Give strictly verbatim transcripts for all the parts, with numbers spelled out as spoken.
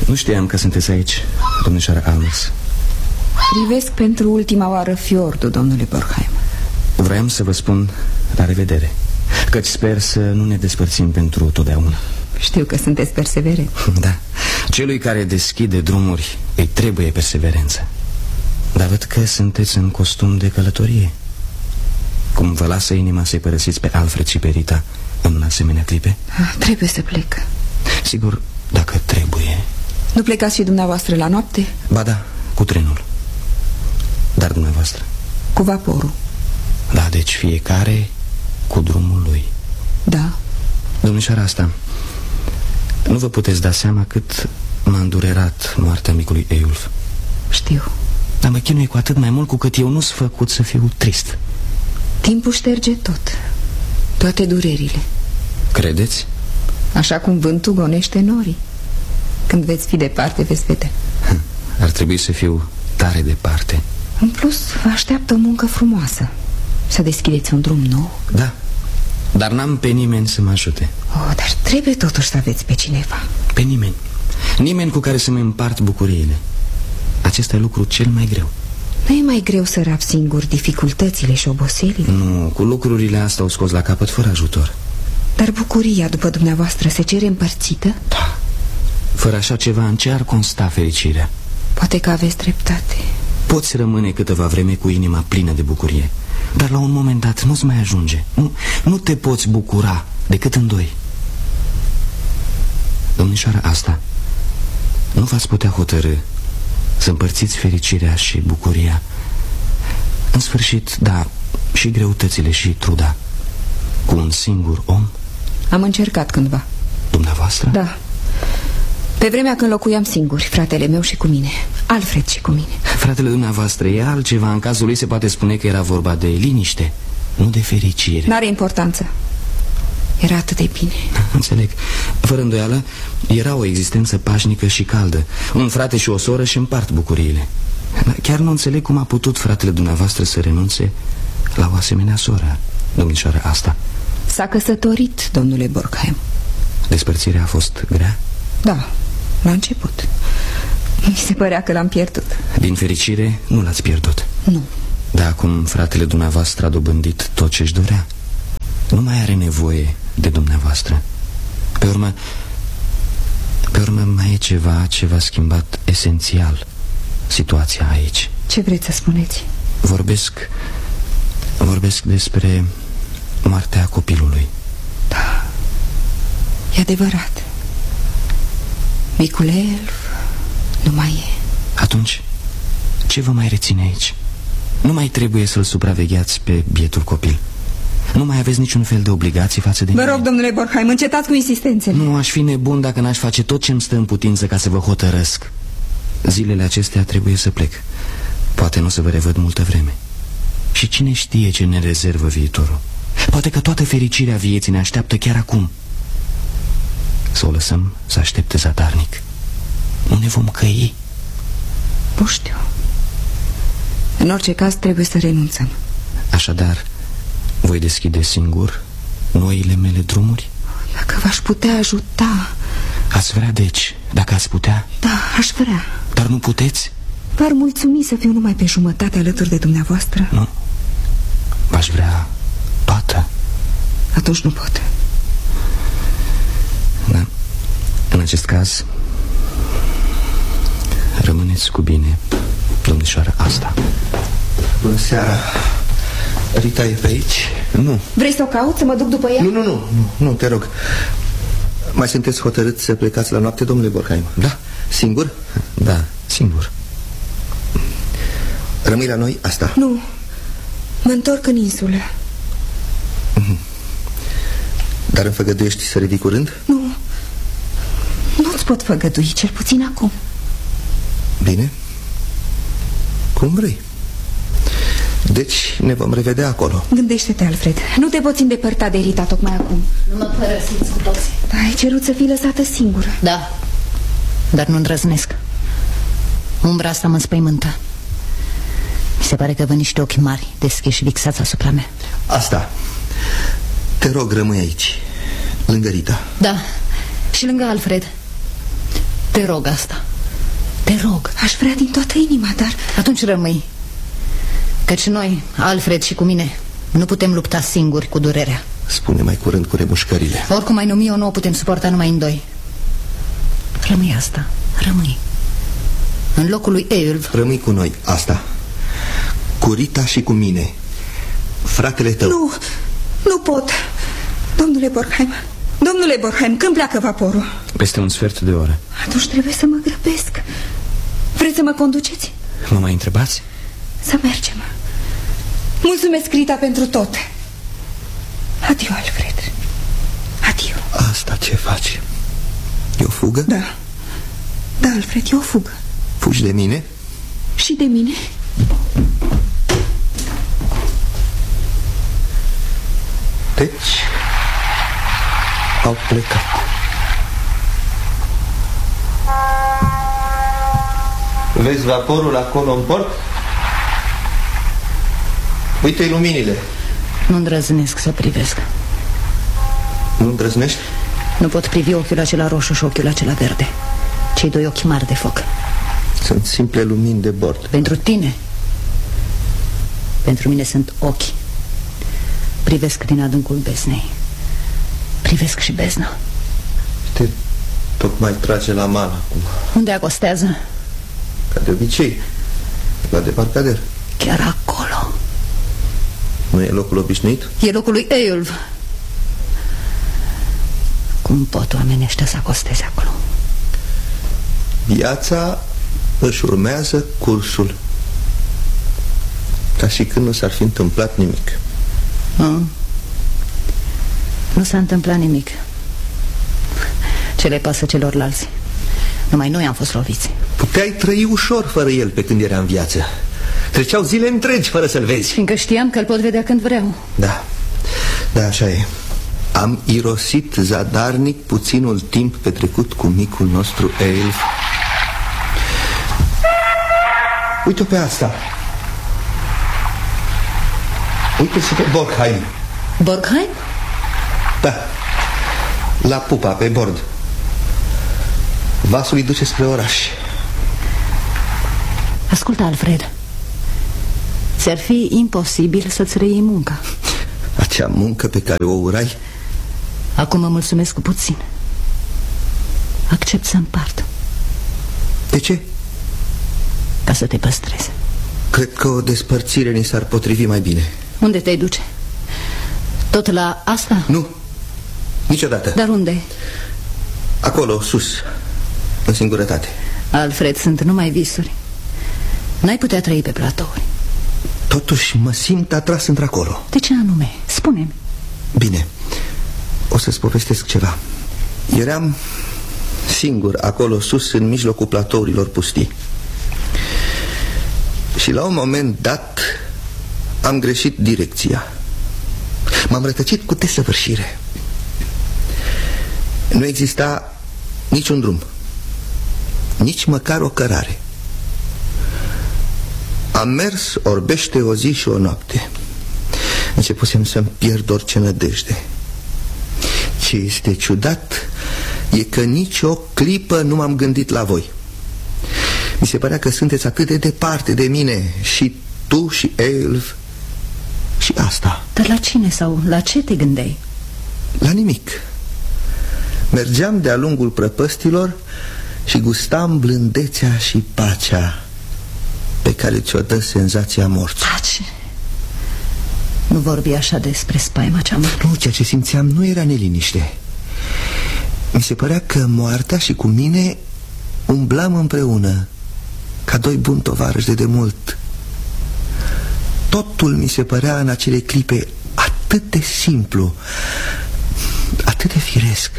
Nu știam că sunteți aici, domnișoara Almers. Privesc pentru ultima oară fiordul, domnule Borgheim. Vreau să vă spun la revedere, căci sper să nu ne despărțim pentru totdeauna. Știu că sunteți persevere. Da, celui care deschide drumuri îi trebuie perseverență. Dar văd că sunteți în costum de călătorie. Cum vă lasă inima să-i părăsiți pe Alfred și pe Rita în asemenea clipe? Trebuie să plec. Sigur, dacă trebuie. Nu plecați și dumneavoastră la noapte? Ba da, cu trenul. Dar dumneavoastră? Cu vaporul. Da, deci fiecare cu drumul lui. Da. Domnișoara asta, nu vă puteți da seama cât m-a îndurerat moartea micului Eyulf. Știu. Dar mă chinuie cu atât mai mult cu cât eu nu-s făcut să fiu trist. Timpul șterge tot. Toate durerile. Credeți? Așa cum vântul gonește norii. Când veți fi departe, veți vedea. Ar trebui să fiu tare departe. În plus, vă așteaptă o muncă frumoasă. Să deschideți un drum nou. Da, dar n-am pe nimeni să mă ajute. Oh, dar trebuie totuși să aveți pe cineva. Pe nimeni. Nimeni cu care să-mi împart bucuriile. Acesta e lucru cel mai greu. Nu e mai greu să rap singur dificultățile și oboselile? Nu, cu lucrurile astea au scos la capăt fără ajutor. Dar bucuria după dumneavoastră se cere împărțită? Da. Fără așa ceva, în ce ar consta fericirea? Poate că aveți dreptate. Poți rămâne câteva vreme cu inima plină de bucurie, dar la un moment dat nu-ți mai ajunge. Nu, nu te poți bucura decât în doi. Domnișoara asta, nu v-ați putea hotărâ să împărțiți fericirea și bucuria? În sfârșit, da, și greutățile și truda cu un singur om? Am încercat cândva. Dumneavoastră? Da. Pe vremea când locuiam singuri, fratele meu și cu mine. Alfred și cu mine. Fratele dumneavoastră e altceva. În cazul lui se poate spune că era vorba de liniște, nu de fericire. N-are importanță. Era atât de bine. Înțeleg. Fără îndoială, era o existență pașnică și caldă. Un frate și o soră și împart bucuriile. Chiar nu înțeleg cum a putut fratele dumneavoastră să renunțe la o asemenea soră, domnișoară asta. S-a căsătorit, domnule Borgheim. Despărțirea a fost grea? Da, la început. Mi se părea că l-am pierdut. Din fericire, nu l-ați pierdut. Nu. Dar acum fratele dumneavoastră a dobândit tot ce-și dorea. Nu mai are nevoie de dumneavoastră. Pe urmă, pe urmă mai e ceva ce v-a schimbat esențial situația aici. Ce vreți să spuneți? Vorbesc, vorbesc despre moartea copilului. Da, e adevărat. Micul Elf nu mai e. Atunci, ce vă mai reține aici? Nu mai trebuie să-l supravegheați pe bietul copil. Nu mai aveți niciun fel de obligații față de Vă mine. rog, domnule Borgheim, încetați cu insistențele. Nu, aș fi nebun dacă n-aș face tot ce-mi stă în putință ca să vă hotărăsc. Zilele acestea trebuie să plec. Poate nu o să vă revăd multă vreme. Și cine știe ce ne rezervă viitorul? Poate că toată fericirea vieții ne așteaptă chiar acum. Să o lăsăm să aștepte zadarnic. Nu ne vom căi. Nu știu. În orice caz trebuie să renunțăm. Așadar, voi deschide singur noile mele drumuri? Dacă v-aș putea ajuta. Ați vrea, deci, dacă ați putea? Da, aș vrea. Dar nu puteți? V-ar mulțumi să fiu numai pe jumătate alături de dumneavoastră? Nu. V-aș vrea toată. Atunci nu pot. Da. În acest caz, rămâneți cu bine, domnișoară asta. Bună seara. Rita e pe aici? Nu. Vrei să o caut, să mă duc după ea? Nu, nu, nu, nu, nu, te rog. Mai sunteți hotărâți să plecați la noapte, domnule Borgheim? Da. Singur? Da, singur. Rămâi la noi asta? Nu. Mă întorc în insulă. Mm-hmm. Dar îmi făgăduiești să revii curând? Nu. Nu-ți pot făgădui, cel puțin acum. Bine. Cum vrei. Deci ne vom revedea acolo. Gândește-te, Alfred. Nu te poți îndepărta de Rita tocmai acum. Nu mă părăsiți cu toții. Da, ai cerut să fii lăsată singură. Da, dar nu îndrăznesc. Umbra asta mă înspăimântă. Mi se pare că văd niște ochi mari deschiși fixați asupra mea. Asta. Te rog, rămâi aici, lângă Rita. Da, și lângă Alfred. Te rog asta. Te rog. Aș vrea din toată inima, dar... Atunci rămâi. Căci noi, Alfred și cu mine, nu putem lupta singuri cu durerea. Spune mai curând cu remușcările. Oricum ai numi-o, nu o putem suporta numai în doi. Rămâi asta. Rămâi. În locul lui Eyulf. Rămâi cu noi, asta. Cu Rita și cu mine. Fratele tău. Nu, nu pot. Domnule Borgheim, domnule Borgheim, când pleacă vaporul? Peste un sfert de oră. Atunci trebuie să mă grăbesc. Vreți să mă conduceți? Mă mai întrebați? Să mergem. Mulțumesc, Rita, pentru tot. Adio, Alfred. Adio. Asta ce faci? E o fugă? Da. Da, Alfred, e o fugă. Fugi de mine? Și de mine? Deci au plecat. Vezi vaporul acolo în port? Uite-i luminile. Nu îndrăznesc să privesc. Nu îndrăznești? Nu pot privi ochiul acela roșu și ochiul acela verde. Cei doi ochi mari de foc. Sunt simple lumini de bord. Pentru tine. Pentru mine sunt ochi. Privesc din adâncul beznei. Privesc și bezna. Te tocmai trage la mal acum. Unde acostează? Ca de obicei, la debarcader. Chiar acolo. Nu e locul obișnuit? E locul lui Eyulf. Cum pot oamenii ăștia să acosteze acolo? Viața își urmează cursul, ca și când nu s-ar fi întâmplat nimic. Nu, nu s-a întâmplat nimic. Ce le pasă celorlalți? Numai noi am fost loviți. Puteai trăi ușor fără el pe când era în viață. Treceau zile întregi fără să-l vezi. Fiindcă știam că îl pot vedea când vreau. Da, da, așa e. Am irosit zadarnic puținul timp petrecut cu micul nostru Eyulf. Uite-o pe asta. Uite-se pe Borgheim. Borgheim? Da, la pupa, pe bord. Vasul îi duce spre oraș. Ascultă, Alfred. Ți-ar fi imposibil să-ți reiei munca. Acea muncă pe care o urai? Acum mă mulțumesc cu puțin. Accept să împart. De ce? Ca să te păstrezi. Cred că o despărțire ni s-ar potrivi mai bine. Unde te duce? Tot la asta? Nu, niciodată. Dar unde? Acolo, sus, în singurătate. Alfred, sunt numai visuri. N-ai putea trăi pe platouri. Totuși mă simt atras într-acolo. De ce anume? Spune-mi. Bine, o să-ți povestesc ceva. Eram singur acolo sus, în mijlocul platourilor pustii. Și la un moment dat am greșit direcția. M-am rătăcit cu desăvârșire. Nu exista niciun drum, nici măcar o cărare. Am mers orbește o zi și o noapte. Începusem să-mi pierd orice nădejde. Ce este ciudat e că nici o clipă nu m-am gândit la voi. Mi se părea că sunteți atât de departe de mine, și tu și Eyulf și asta. Dar la cine sau la ce te gândeai? La nimic. Mergeam de-a lungul prăpăstilor și gustam blândețea și pacea pe care ți-o dă senzația morții. Taci! Nu vorbi așa despre spaima cea mare. Nu, ceea ce simțeam nu era neliniște. Mi se părea că moartea și cu mine umblam împreună, ca doi buni tovarăși de demult. Totul mi se părea în acele clipe atât de simplu, atât de firesc.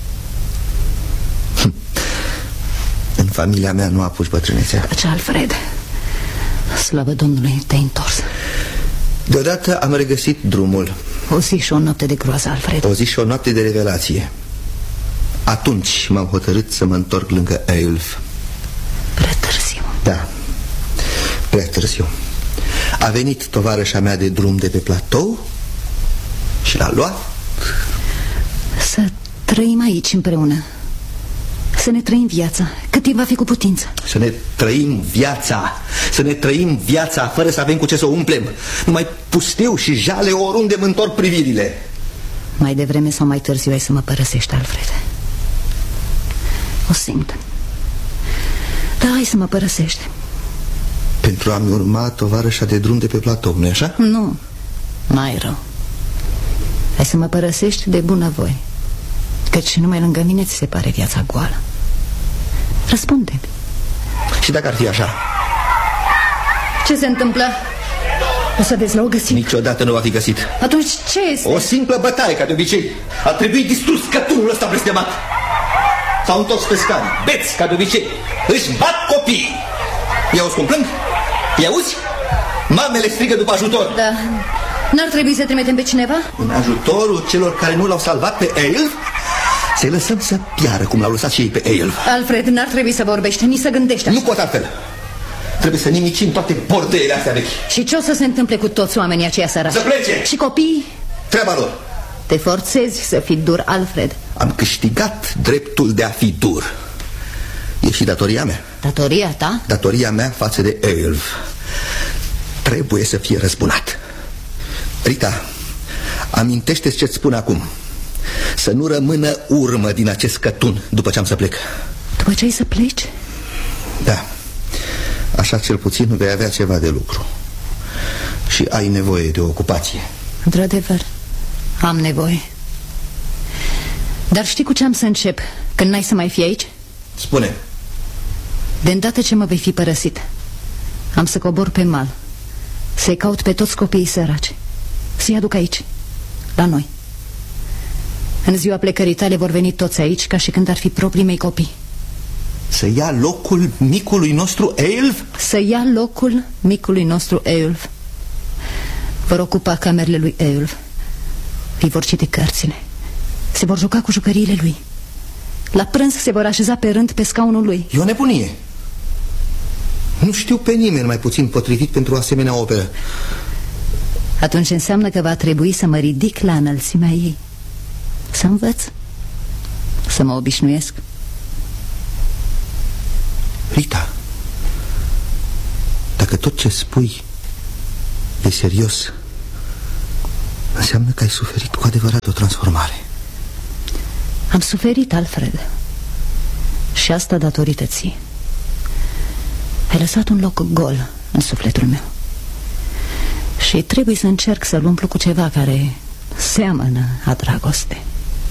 În familia mea nu apuci bătrânețea. Taci, Alfred. Slavă Domnului, te-ai întors. Deodată am regăsit drumul. O zi și o noapte de groază, Alfred. O zi și o noapte de revelație. Atunci m-am hotărât să mă întorc lângă Eyulf. Prea târziu. Da, prea târziu. A venit tovarășa mea de drum de pe platou și l-a luat. Să trăim aici împreună. Să ne trăim viața, cât timp va fi cu putință. Să ne trăim viața, să ne trăim viața fără să avem cu ce să o umplem. Numai pustiu și jale oriunde mă întorc privirile. Mai devreme sau mai târziu ai să mă părăsești, Alfred. O simt. Da, hai să mă părăsești. Pentru a-mi urma tovarășa de drum de pe platou, nu-i așa? Nu, mai rău. Hai să mă părăsești de bunăvoie, căci numai lângă mine ți se pare viața goală. Răspunde-mi. Și dacă ar fi așa? Ce se întâmplă? O să vezi, l-au găsit. Niciodată nu va fi găsit. Atunci ce este? O simplă bătaie, ca de obicei. A trebuit distrus cătunul ăsta blestemat. S-au întors pe scani, beți, ca de obicei. Își bat copiii. I-auzi cum plâng? I-auzi? Mamele strigă după ajutor. Da. N-ar trebui să trimitem pe cineva? În ajutorul celor care nu l-au salvat pe Eyolf, să-i lăsăm să piară cum l-au lăsat și ei pe Eyolf. Alfred, n-ar trebui să vorbești, nici să gândești așa. Nu pot altfel. Trebuie să nimicim toate bordeile astea vechi. Și ce o să se întâmple cu toți oamenii aceia săraci? Să plece! Și copiii? Treaba lor. Te forțezi să fii dur, Alfred. Am câștigat dreptul de a fi dur. E și datoria mea. Datoria ta? Datoria mea față de Eyolf. Trebuie să fie răzbunat. Rita, amintește-ți ce-ți spun acum. Să nu rămână urmă din acest cătun după ce am să plec. După ce ai să pleci? Da. Așa cel puțin vei avea ceva de lucru. Și ai nevoie de o ocupație. Într-adevăr, am nevoie. Dar știi cu ce am să încep când n-ai să mai fii aici? Spune. De îndată ce mă vei fi părăsit, am să cobor pe mal, să-i caut pe toți copiii săraci, să-i aduc aici, la noi. În ziua plecării tale vor veni toți aici, ca și când ar fi proprii mei copii. Să ia locul micului nostru Eyolf? Să ia locul micului nostru Eyolf. Vor ocupa camerele lui Eyolf. Îi vor citi cărțile. Se vor juca cu jucăriile lui. La prânz se vor așeza pe rând pe scaunul lui. E o nebunie. Nu știu pe nimeni mai puțin potrivit pentru o asemenea operă. Atunci înseamnă că va trebui să mă ridic la înălțimea ei. Să învăț. Să mă obișnuiesc. Rita, dacă tot ce spui e serios, înseamnă că ai suferit cu adevărat o transformare. Am suferit, Alfred. Și asta datorită ție. Ai lăsat un loc gol în sufletul meu. Și trebuie să încerc să-l umplu cu ceva care seamănă a dragoste.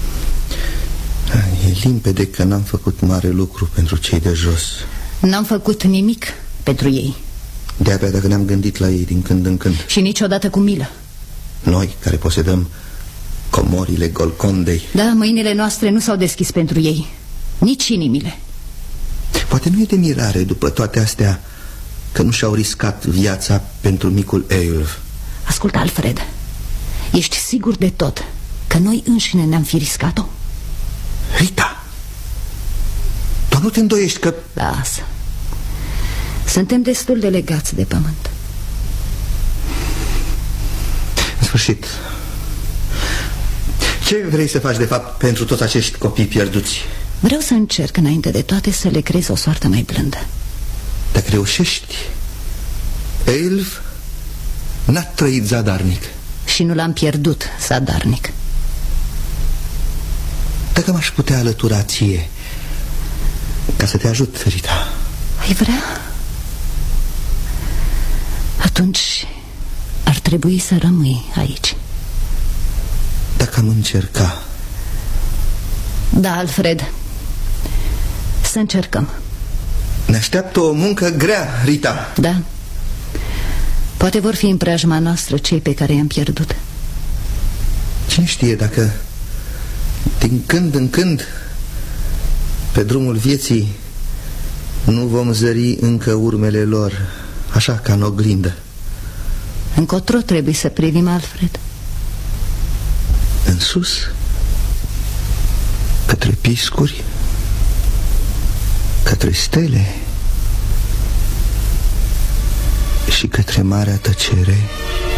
E limpede că n-am făcut mare lucru pentru cei de jos. N-am făcut nimic pentru ei. De-abia dacă ne-am gândit la ei din când în când. Și niciodată cu milă. Noi care posedăm comorile Golcondei. Da, mâinile noastre nu s-au deschis pentru ei. Nici inimile. Poate nu e de mirare după toate astea că nu și-au riscat viața pentru micul Eyolf. Ascultă, Alfred, ești sigur de tot că noi înșine ne-am fi riscat-o? Rita, doar nu te îndoiești că... Lasă. Suntem destul de legați de pământ. În sfârșit, ce vrei să faci de fapt pentru toți acești copii pierduți? Vreau să încerc înainte de toate să le creez o soartă mai blândă. Dacă reușești, Eyolf n-a trăit zadarnic. Și nu l-am pierdut zadarnic. Dacă m-aș putea alătura ție ca să te ajut, Rita. Ai vrea? Atunci ar trebui să rămâi aici. Dacă am încerca. Da, Alfred, să încercăm. Ne așteaptă o muncă grea, Rita. Da. Poate vor fi în preajma noastră cei pe care i-am pierdut. Cine știe dacă din când în când pe drumul vieții nu vom zări încă urmele lor, așa ca în oglindă. Încotro trebuie să privim, Alfred? În sus, către piscuri, către stele și către marea tăcere.